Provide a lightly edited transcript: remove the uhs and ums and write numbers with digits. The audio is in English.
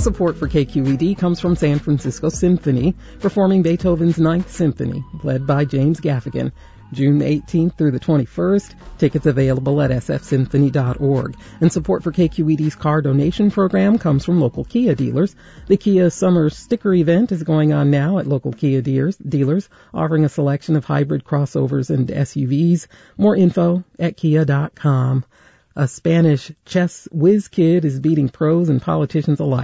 Support for KQED comes from San Francisco Symphony, performing Beethoven's Ninth Symphony, led by James Gaffigan, June 18th through the 21st. Tickets available at sfsymphony.org. And support for KQED's car donation program comes from local Kia dealers. The Kia Summer Sticker Event is going on now at local Kia dealers, offering a selection of hybrid crossovers and SUVs. More info at kia.com. A Spanish chess whiz kid is beating pros and politicians alike.